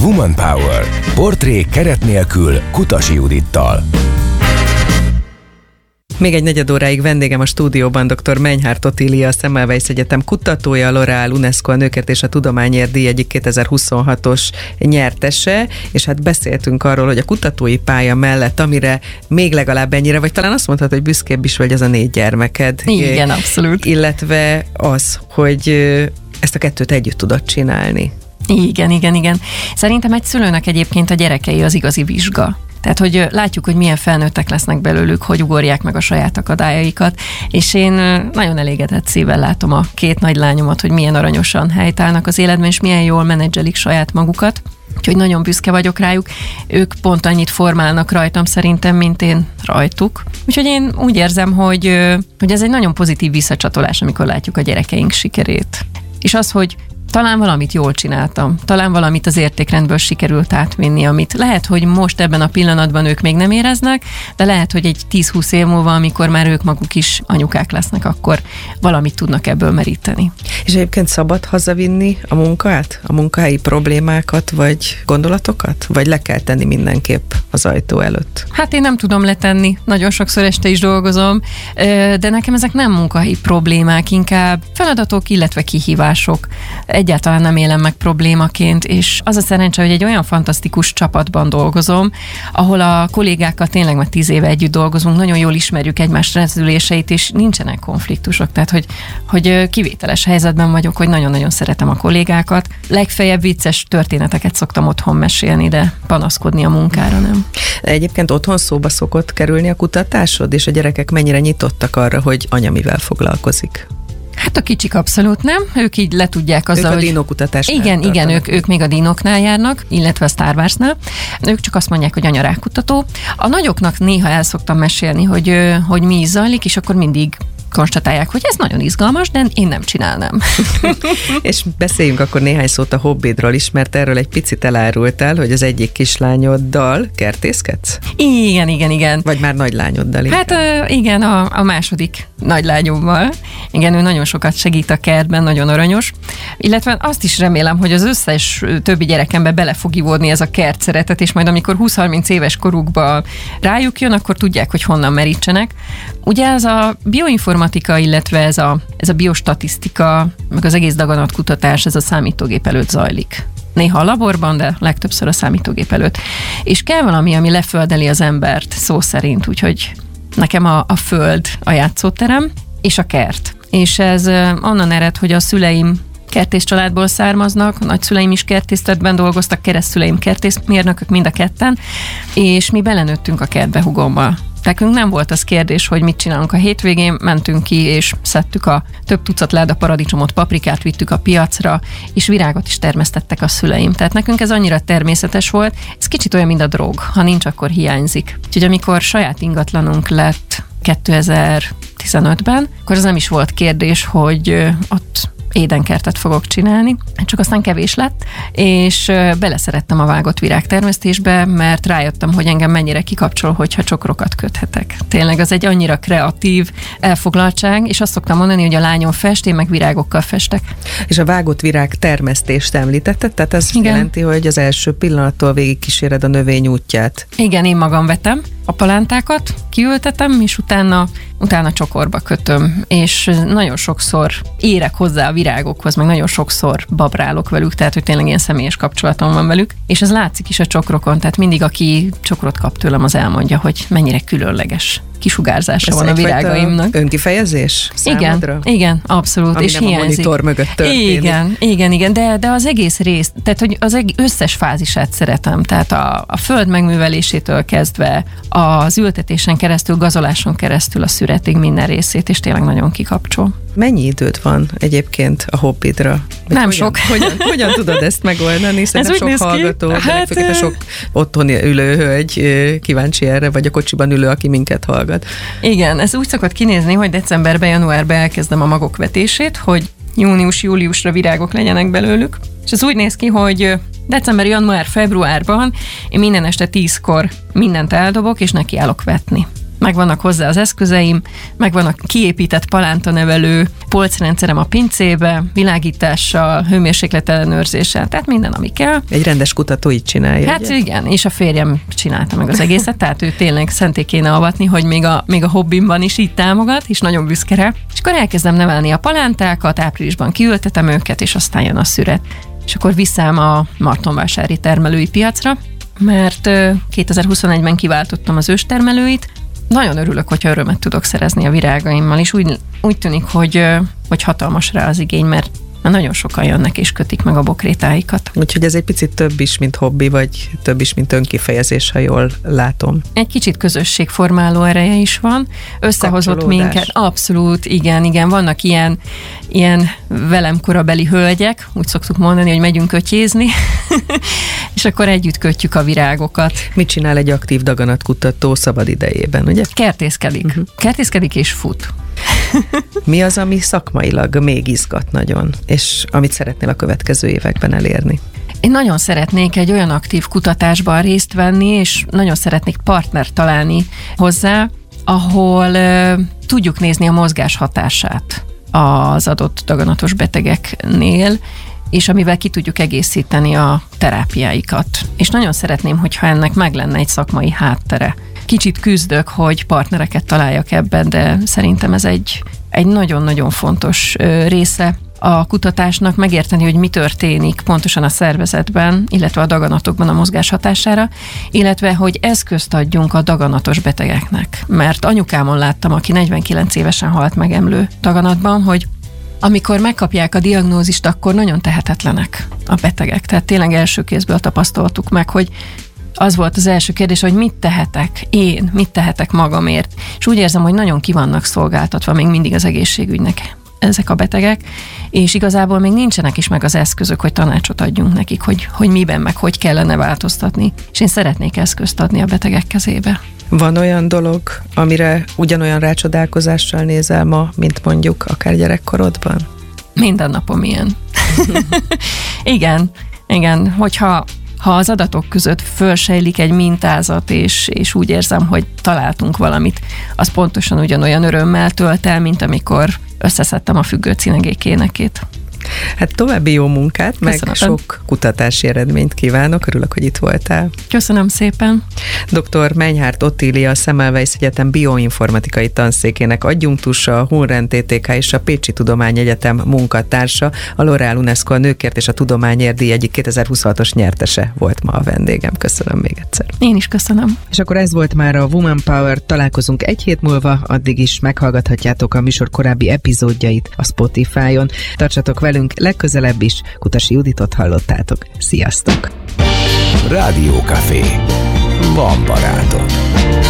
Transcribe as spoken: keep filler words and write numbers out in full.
Woman Power. Portrék keret nélkül Kutasi Judittal. Még egy negyed óráig vendégem a stúdióban dr. Menyhárt Otília, a Semmelweis Egyetem kutatója, a L'Oréal UNESCO a Nőkért és a Tudományért díj egyik kétezer-huszonhatos nyertese, és hát beszéltünk arról, hogy a kutatói pálya mellett, amire még legalább ennyire, vagy talán azt mondhatod, hogy büszkébb is vagy, az a négy gyermeked. Igen, abszolút. Illetve az, hogy ezt a kettőt együtt tudod csinálni. Igen, igen, igen. Szerintem egy szülőnek egyébként a gyerekei az igazi vizsga. Tehát, hogy látjuk, hogy milyen felnőttek lesznek belőlük, hogy ugorják meg a saját akadályaikat, és én nagyon elégedett szívvel látom a két nagy lányomat, hogy milyen aranyosan helytállnak az életben, és milyen jól menedzselik saját magukat. Úgyhogy nagyon büszke vagyok rájuk. Ők pont annyit formálnak rajtam szerintem, mint én rajtuk. Úgyhogy én úgy érzem, hogy, hogy ez egy nagyon pozitív visszacsatolás, amikor látjuk a gyerekeink sikerét. És az, hogy talán valamit jól csináltam, talán valamit az értékrendből sikerült átvinni, amit lehet, hogy most ebben a pillanatban ők még nem éreznek, de lehet, hogy egy tíz-húsz év múlva, amikor már ők maguk is anyukák lesznek, akkor valamit tudnak ebből meríteni. És egyébként szabad hazavinni a munkát? A munkahelyi problémákat, vagy gondolatokat? Vagy le kell tenni mindenképp az ajtó előtt? Hát én nem tudom letenni, nagyon sokszor este is dolgozom, de nekem ezek nem munkahelyi problémák, inkább feladatok, illetve kihívások. Egyáltalán nem élem meg problémaként, és az a szerencse, hogy egy olyan fantasztikus csapatban dolgozom, ahol a kollégákkal tényleg már tíz éve együtt dolgozunk, nagyon jól ismerjük egymás rezdüléseit, és nincsenek konfliktusok, tehát hogy, hogy kivételes helyzetben vagyok, hogy nagyon-nagyon szeretem a kollégákat. Legfeljebb vicces történeteket szoktam otthon mesélni, de panaszkodni a munkára nem. Egyébként otthon szóba szokott kerülni a kutatásod, és a gyerekek mennyire nyitottak arra, hogy anya mivel foglalkozik? Hát a kicsik abszolút nem, ők így le tudják azzal, ők a hogy... dinókutatásnál Igen, tartanak. igen, ők, ők még a dinóknál járnak, illetve a Star Warsnál. Ők csak azt mondják, hogy anya rákutató. A nagyoknak néha el szoktam mesélni, hogy, hogy mi is zajlik, és akkor mindig konstatálják, hogy ez nagyon izgalmas, de én nem csinálnám. És beszéljünk akkor néhány szót a hobbidról is, mert erről egy picit elárultál, hogy az egyik kislányoddal kertészkedsz? Igen, igen, igen. Vagy már nagylányoddal inkább? Hát igen, a, a második nagylányommal. Igen, ő nagyon sokat segít a kertben, nagyon aranyos. Illetve azt is remélem, hogy az összes többi gyerekembe bele fog ivódni ez a kert szeretet, és majd amikor húsz-harminc éves korukban rájuk jön, akkor tudják, hogy honnan merítsenek. Ugye ez a bioinformatika, illetve ez a, ez a biostatisztika, meg az egész daganatkutatás, ez a számítógép előtt zajlik. Néha a laborban, de legtöbbször a számítógép előtt. És kell valami, ami leföldeli az embert, szó szerint, úgyhogy nekem a, a föld a játszóterem, és a kert. És ez onnan ered, hogy a szüleim kertész családból származnak, nagyszüleim is kertésztetben dolgoztak, keresztszüleim kertészmérnökök mind a ketten, és mi belenőttünk a kertbe hugommal. Nekünk nem volt az kérdés, hogy mit csinálunk a hétvégén, mentünk ki, és szedtük a több tucat láda paradicsomot, paprikát, vittük a piacra, és virágot is termesztettek a szüleim. Tehát nekünk ez annyira természetes volt, ez kicsit olyan, mint a drog, ha nincs, akkor hiányzik. Úgyhogy amikor saját ingatlanunk lett kétezer-tizenötben, akkor az nem is volt kérdés, hogy ott édenkertet fogok csinálni, csak aztán kevés lett, és beleszerettem a vágott virágtermesztésbe, mert rájöttem, hogy engem mennyire kikapcsol, hogyha csokrokat köthetek. Tényleg az egy annyira kreatív elfoglaltság, és azt szoktam mondani, hogy a lányom fest, én meg virágokkal festek. És a vágott virág termesztést említetted, tehát ez Igen. jelenti, hogy az első pillanattól végig kíséred a növény útját. Igen, én magam vetem a palántákat, kiültetem, és utána, utána csokorba kötöm, és nagyon sokszor érek hozzá a virágokhoz, meg nagyon sokszor babrálok velük, tehát hogy tényleg ilyen személyes kapcsolatom van velük, és ez látszik is a csokrokon, tehát mindig, aki csokrot kap tőlem, az elmondja, hogy mennyire különleges kisugárzása ez van a virágaimnak. Önkifejezés számodra? Igen, igen, abszolút, ami és nem hiányzik. a monitor mögött történik. Igen, igen, igen, de, de az egész rész, tehát hogy az összes fázisát szeretem, tehát a, a föld megművelésétől kezdve, az ültetésen keresztül, gazoláson keresztül a szüretig minden részét, és tényleg nagyon kikapcsol. Mennyi időd van egyébként a hobbidra? Vagy nem hogyan, sok. Hogyan, hogyan tudod ezt megoldani? Szerintem sok hallgató, de hát, legfőképpen sok otthon ülő hölgy kíváncsi erre, vagy a kocsiban ülő, aki minket hallgat. Igen, ez úgy szokott kinézni, hogy decemberben, januárban elkezdem a magok vetését, hogy június-júliusra virágok legyenek belőlük. És ez úgy néz ki, hogy december, január, februárban én minden este tízkor mindent eldobok, és nekiállok vetni. megvannak hozzá az eszközeim, megvan a kiépített palántanevelő polcrendszerem a pincébe, világítással, hőmérséklet ellenőrzéssel, tehát minden, ami kell. Egy rendes kutató így csinálja. Hát ugye? Igen, és a férjem csinálta meg az egészet, tehát ő tényleg szenté kéne avatni, hogy még a, még a hobbimban is így támogat, és nagyon büszke rá. És akkor elkezdem nevelni a palántákat, áprilisban kiültetem őket, és aztán jön a szüret. És akkor viszem a martonvásári termelői piacra, mert kétezer-huszonegyben kiváltottam az őstermelőit. Nagyon örülök, hogyha örömet tudok szerezni a virágaimmal, és úgy, úgy tűnik, hogy, hogy hatalmas rá az igény, mert nagyon sokan jönnek és kötik meg a bokrétáikat. Úgyhogy ez egy picit több is, mint hobbi, vagy több is, mint önkifejezés, ha jól látom. Egy kicsit közösségformáló ereje is van. Összehozott minket. Abszolút, igen, igen. Vannak ilyen, ilyen velem korabeli hölgyek, úgy szoktuk mondani, hogy megyünk ötyézni, és akkor együtt kötjük a virágokat. Mit csinál egy aktív daganatkutató szabad idejében, ugye? Kertészkedik. Uh-huh. Kertészkedik és fut. Mi az, ami szakmailag még izgat nagyon, és amit szeretnél a következő években elérni? Én nagyon szeretnék egy olyan aktív kutatásban részt venni, és nagyon szeretnék partnert találni hozzá, ahol uh, tudjuk nézni a mozgás hatását az adott daganatos betegeknél, és amivel ki tudjuk egészíteni a terápiáikat. És nagyon szeretném, hogyha ennek meg lenne egy szakmai háttere. Kicsit küzdök, hogy partnereket találjak ebben, de szerintem ez egy, egy nagyon-nagyon fontos része a kutatásnak, megérteni, hogy mi történik pontosan a szervezetben, illetve a daganatokban a mozgás hatására, illetve, hogy eszközt adjunk a daganatos betegeknek. Mert anyukámon láttam, aki negyvenkilenc évesen halt meg emlő daganatban, hogy amikor megkapják a diagnózist, akkor nagyon tehetetlenek a betegek. Tehát tényleg első kézből tapasztaltuk meg, hogy az volt az első kérdés, hogy mit tehetek én, mit tehetek magamért. És úgy érzem, hogy nagyon ki vannak szolgáltatva még mindig az egészségügynek ezek a betegek, és igazából még nincsenek is meg az eszközök, hogy tanácsot adjunk nekik, hogy, hogy miben, meg hogy kellene változtatni. És én szeretnék eszközt adni a betegek kezébe. Van olyan dolog, amire ugyanolyan rácsodálkozással nézel ma, mint mondjuk akár gyerekkorodban? Minden napom ilyen. igen, igen, hogyha ha az adatok között fölsejlik egy mintázat, és, és úgy érzem, hogy találtunk valamit, az pontosan ugyanolyan örömmel tölt el, mint amikor összeszedtem a függő cinegék énekét. Hát további jó munkát, meg Köszönöm. sok kutatási eredményt kívánok. Örülök, hogy itt voltál. Köszönöm szépen. doktor Menyhárt Otília, a Semmelweis Egyetem bioinformatikai tanszékének adjunktusa, a Hunren té té ká és a Pécsi Tudományegyetem munkatársa, a L'Oréal UNESCO a Nőkért és a Tudományért díj egyik kétezer-huszonhatos nyertese volt ma a vendégem. Köszönöm még egyszer. Én is köszönöm. És akkor ez volt már a Woman Power. Találkozunk egy hét múlva, addig is meghallgathatjátok a műsor korábbi epizódjait a Spotify-on. Tartsatok velünk legközelebb is. Kutasi Juditot hallottátok. Sziasztok! Rádiókafé. Van barátod.